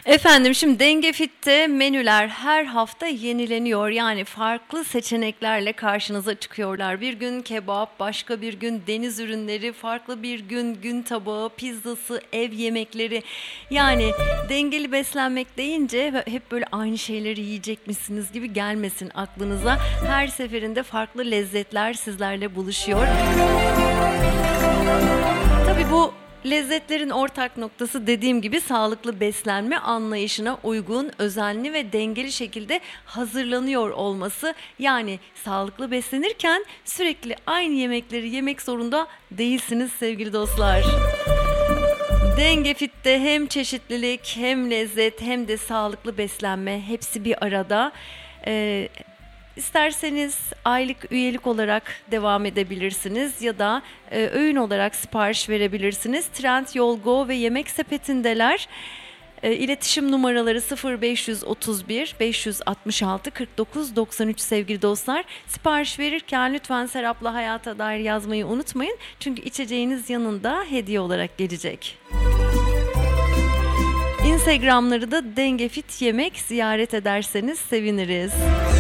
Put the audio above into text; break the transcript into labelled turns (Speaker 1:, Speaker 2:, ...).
Speaker 1: Efendim şimdi Denge Fit'te menüler her hafta yenileniyor. Yani farklı seçeneklerle karşınıza çıkıyorlar. Bir gün kebap, başka bir gün deniz ürünleri, farklı bir gün gün tabağı, pizzası, ev yemekleri. Yani dengeli beslenmek deyince hep böyle aynı şeyleri yiyecekmişsiniz gibi gelmesin aklınıza. Her seferinde farklı lezzetler sizlerle buluşuyor. Tabii bu lezzetlerin ortak noktası dediğim gibi sağlıklı beslenme anlayışına uygun, özenli ve dengeli şekilde hazırlanıyor olması. Yani sağlıklı beslenirken sürekli aynı yemekleri yemek zorunda değilsiniz sevgili dostlar. Denge Fit'te hem çeşitlilik, hem lezzet, hem de sağlıklı beslenme hepsi bir arada. Ee, İsterseniz aylık üyelik olarak devam edebilirsiniz ya da öğün olarak sipariş verebilirsiniz. Trendyol Go ve Yemek Sepeti'ndeler. İletişim numaraları 0531 566 49 93 sevgili dostlar. Sipariş verirken lütfen Serap'la Hayata Dair yazmayı unutmayın. Çünkü içeceğiniz yanında hediye olarak gelecek. Instagram'ları da Denge Fit Yemek ziyaret ederseniz seviniriz.